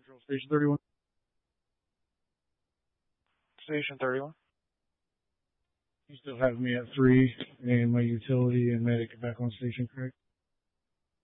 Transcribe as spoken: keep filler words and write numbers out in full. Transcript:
Control, Station thirty-one. Station thirty-one. You still have me at three, and my utility and medic back on station, correct?